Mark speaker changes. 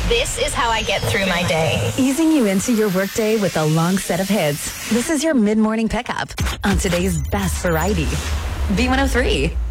Speaker 1: This is how I get through my day.
Speaker 2: Easing you into your workday with a long set of hits. This is your mid-morning pickup on today's best variety. B103.